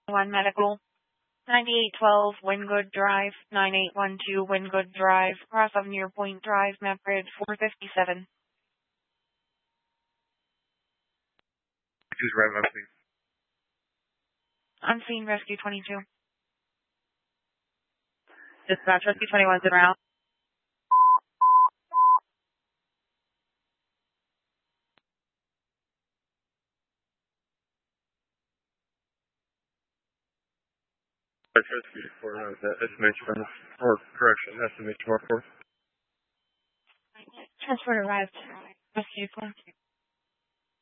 1 Medical, 9812 Wingood Drive, 9812 Wingood Drive, Cross of Near Point Drive, Medbridge 457. Who's right, please? Unseen Rescue 22. Dispatch Rescue 21's en route. Rescue for estimation or correction, estimation mark for. Transport arrived. Rescue 22.